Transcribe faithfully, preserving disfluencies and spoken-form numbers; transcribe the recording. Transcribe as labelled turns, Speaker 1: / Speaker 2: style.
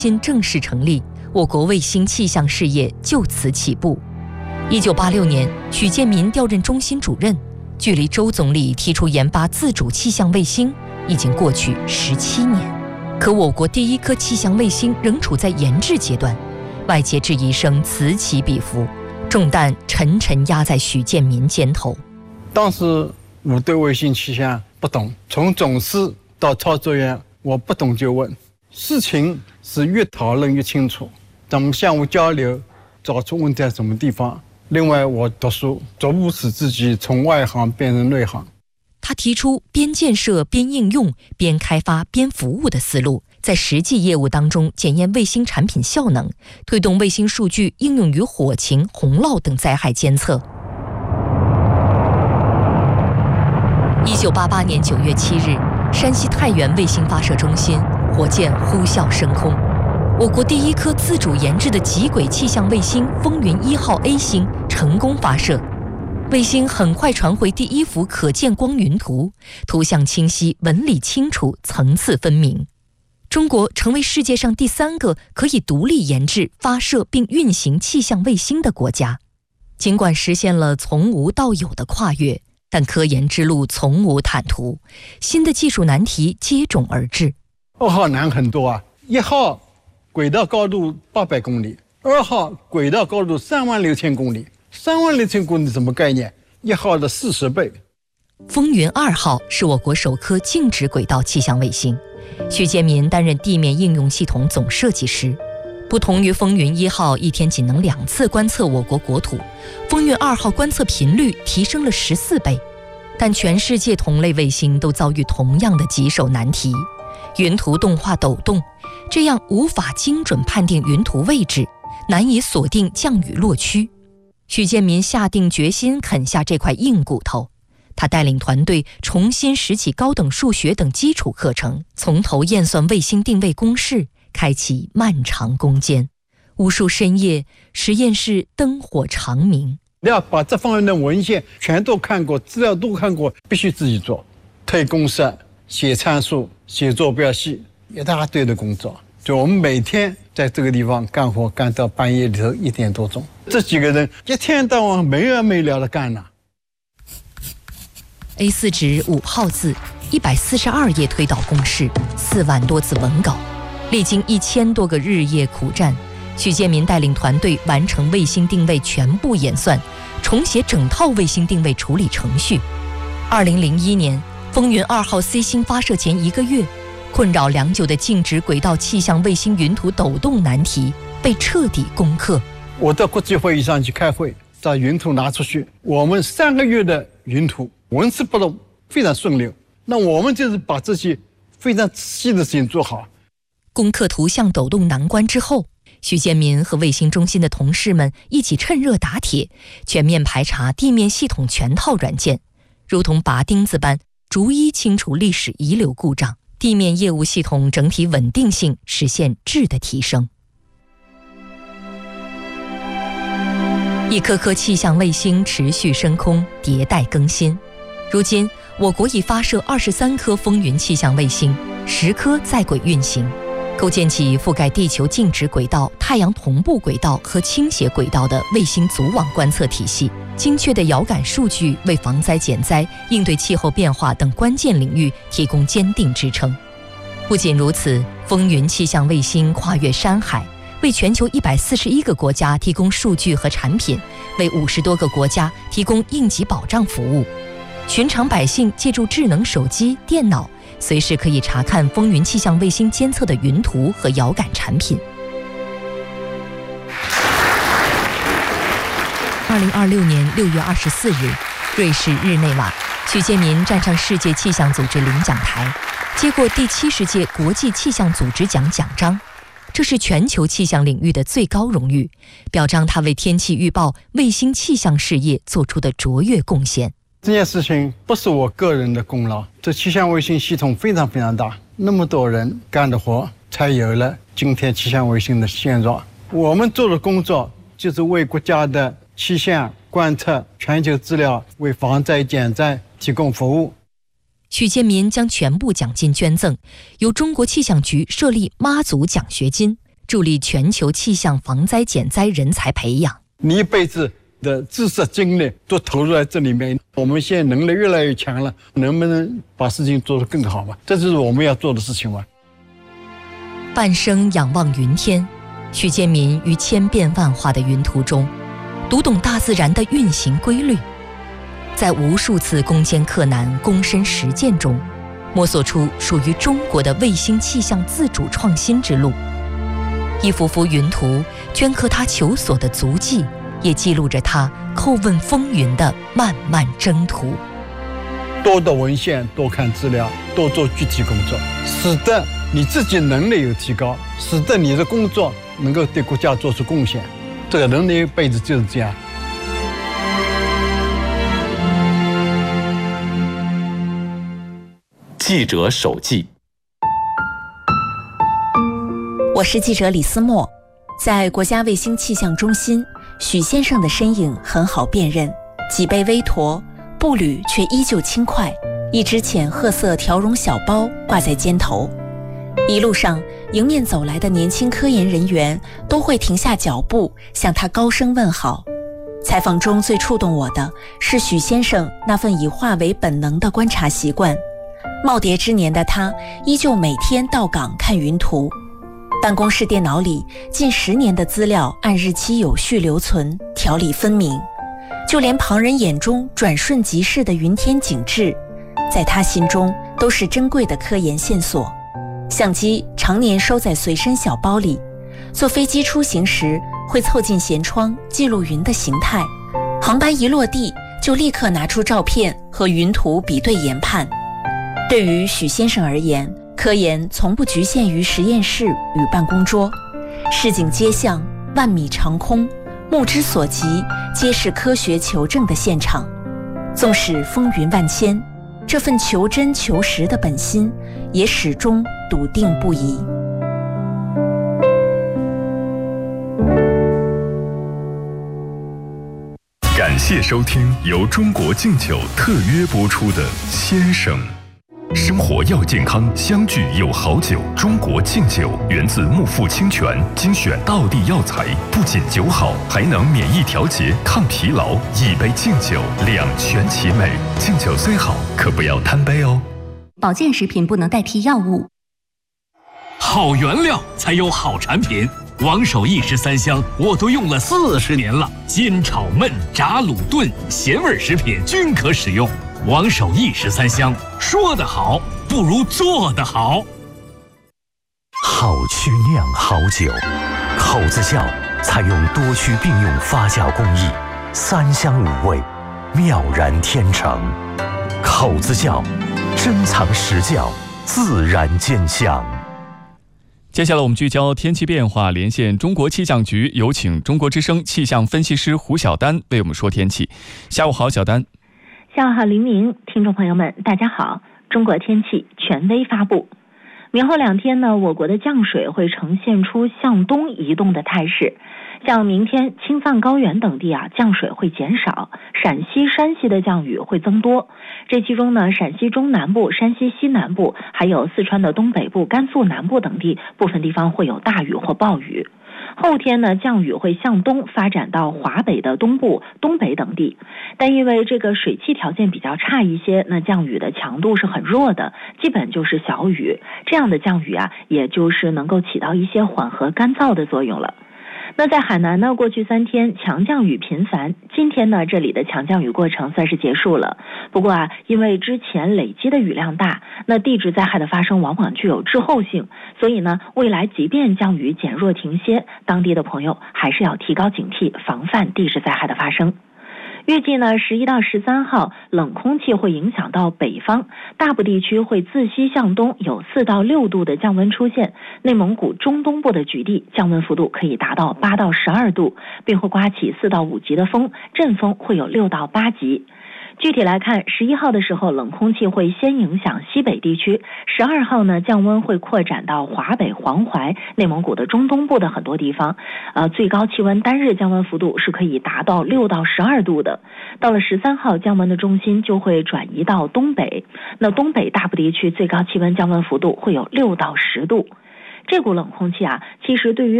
Speaker 1: 新正式成立，我国卫星气象事业就此起步。一九八六年，许建民调任中心主任，距离周总理提出研发自主气象卫星已经过去十七年，可我国第一颗气象卫星仍处在研制阶段，外界质疑声此起彼伏，重担沉沉压在许建民肩头。
Speaker 2: 当时我对卫星气象不懂，从总师到操作员，我不懂就问，事情是越讨论越清楚，咱们相互交流，找出问题在什么地方。另外，我读书逐步使自己从外行变成内行。
Speaker 1: 他提出边建设边应用、边开发边服务的思路，在实际业务当中检验卫星产品效能，推动卫星数据应用于火情、洪涝等灾害监测。一九八八年九月七日，山西太原卫星发射中心火箭呼啸升空，我国第一颗自主研制的极轨气象卫星风云一号 A 星成功发射。卫星很快传回第一幅可见光云图，图像清晰，纹理清楚，层次分明。中国成为世界上第三个可以独立研制、发射并运行气象卫星的国家。尽管实现了从无到有的跨越，但科研之路从无坦途，新的技术难题接踵而至。
Speaker 2: 二号难很多啊，一号轨道高度八百公里，二号轨道高度三万六千公里。三万六千公里什么概念？一号的四十倍。
Speaker 1: 风云二号是我国首颗静止轨道气象卫星，许建民担任地面应用系统总设计师。不同于风云一号一天仅能两次观测我国国土，风云二号观测频率提升了十四倍。但全世界同类卫星都遭遇同样的棘手难题：云图动画抖动，这样无法精准判定云图位置，难以锁定降雨落区。许建民下定决心啃下这块硬骨头，他带领团队重新拾起高等数学等基础课程，从头验算卫星定位公式，开启漫长攻坚。无数深夜，实验室灯火长明。
Speaker 2: 你要把这方面的文献全都看过，资料都看过，必须自己做，推公式、写参数、写坐标系，一大堆的工作。就我们每天在这个地方干活，干到半夜里头一点多钟。这几个人一天到晚没完没了的干呢。
Speaker 1: A 四 纸五号字，一百四十二页推导公式，四万多字文稿，历经一千多个日夜苦战，许建民带领团队完成卫星定位全部演算，重写整套卫星定位处理程序。二零零一年，风云二号 C 星发射前一个月，困扰良久的静止轨道气象卫星云图抖动难题被彻底攻克。
Speaker 2: 我到国际会议上去开会，把云图拿出去，我们三个月的云图纹丝不动，非常顺溜。那我们就是把这些非常仔细的事情做好。
Speaker 1: 攻克图像抖动难关之后，许建民和卫星中心的同事们一起趁热打铁，全面排查地面系统全套软件，如同拔钉子般逐一清除历史遗留故障，地面业务系统整体稳定性实现质的提升。一颗颗气象卫星持续升空，迭代更新。如今，我国已发射二十三颗风云气象卫星，十颗在轨运行，构建起覆盖地球静止轨道、太阳同步轨道和倾斜轨道的卫星组网观测体系。精确的遥感数据为防灾减灾、应对气候变化等关键领域提供坚定支撑。不仅如此，风云气象卫星跨越山海，为全球一百四十一个国家提供数据和产品，为五十多个国家提供应急保障服务。寻常百姓借助智能手机、电脑，随时可以查看风云气象卫星监测的云图和遥感产品。二零二六年六月二十四日，瑞士日内瓦，许建民站上世界气象组织领奖台，接过第七十届国际气象组织奖奖章。这是全球气象领域的最高荣誉，表彰他为天气预报、卫星气象事业做出的卓越贡献。
Speaker 2: 这件事情不是我个人的功劳，这气象卫星系统非常非常大，那么多人干的活，才有了今天气象卫星的现状。我们做的工作就是为国家的气象观测、全球资料，为防灾减灾提供服务。
Speaker 1: 许建民将全部奖金捐赠，由中国气象局设立妈祖奖学金， 助力全球气象防灾减灾人才培养。
Speaker 2: 你一辈子的知识精力都投入在这里面，我们现在能力越来越强了，能不能把事情做得更好嘛？这就是我们要做的事情嘛。
Speaker 1: 半生仰望云天，许建民于千变万化的云图中，读懂大自然的运行规律，在无数次攻坚克难、躬身实践中，摸索出属于中国的卫星气象自主创新之路。一幅幅云图镌刻他求索的足迹，也记录着他叩问风云的漫漫征途。
Speaker 2: 多读文献，多看资料，多做具体工作，使得你自己能力有提高，使得你的工作能够对国家做出贡献。这个人的一辈子就是这样。
Speaker 3: 记者手记。
Speaker 4: 我是记者李思墨。在国家卫星气象中心，许先生的身影很好辨认，脊背微驼，步履却依旧轻快，一只浅褐色条绒小包挂在肩头。一路上，迎面走来的年轻科研人员都会停下脚步，向他高声问好。采访中最触动我的是许先生那份以化为本能的观察习惯。耄耋之年的他，依旧每天到岗看云图。办公室电脑里近十年的资料按日期有序留存，条理分明。就连旁人眼中转瞬即逝的云天景致，在他心中都是珍贵的科研线索。相机常年收在随身小包里，坐飞机出行时会凑近舷窗记录云的形态，航班一落地就立刻拿出照片和云图比对研判。对于许先生而言，科研从不局限于实验室与办公桌，市井街巷、万米长空，目之所及皆是科学求证的现场。纵使风云万千，这份求真求实的本心也始终笃定不移。
Speaker 5: 感谢收听由中国敬酒特约播出的《先生》。生活要健康，相聚有好酒。中国敬酒源自木富清泉精选道地药材，不仅酒好，还能免疫调节、抗疲劳。一杯敬酒，两全其美。敬酒虽好，可不要贪杯哦。
Speaker 6: 保健食品不能代替药物。
Speaker 7: 好原料才有好产品。王守义十三香我都用了四十年了，煎炒焖炸卤炖咸味食品均可使用。王守义十三香，说得好不如做得好。
Speaker 8: 好曲酿好酒，口子窖采用多区并用发酵工艺，三香五味，妙然天成。口子窖珍藏实窖，自然见香。
Speaker 9: 接下来我们聚焦天气变化，连线中国气象局，有请中国之声气象分析师胡晓丹为我们说天气。下午好，晓丹。
Speaker 10: 下午好，黎明，听众朋友们，大家好。中国天气权威发布，明后两天呢，我国的降水会呈现出向东移动的态势。像明天青藏高原等地啊，降水会减少，陕西、山西的降雨会增多。这其中呢，陕西中南部、山西西南部，还有四川的东北部、甘肃南部等地，部分地方会有大雨或暴雨。后天呢，降雨会向东发展到华北的东部、东北等地，但因为这个水汽条件比较差一些，那降雨的强度是很弱的，基本就是小雨。这样的降雨啊，也就是能够起到一些缓和干燥的作用了。那在海南呢，过去三天强降雨频繁，今天呢，这里的强降雨过程算是结束了。不过啊，因为之前累积的雨量大，那地质灾害的发生往往具有滞后性，所以呢，未来即便降雨减弱停歇，当地的朋友还是要提高警惕，防范地质灾害的发生。预计呢，十一到十三号，冷空气会影响到北方，大部地区会自西向东有四到六度的降温出现。内蒙古中东部的局地降温幅度可以达到八到十二度，并会刮起四到五级的风，阵风会有六到八级。具体来看，十一号的时候，冷空气会先影响西北地区；十二号呢，降温会扩展到华北、黄淮、内蒙古的中东部的很多地方，呃，最高气温单日降温幅度是可以达到六到十二度的。到了十三号，降温的中心就会转移到东北，那东北大部地区最高气温降温幅度会有六到十度。这股冷空气啊，其实对于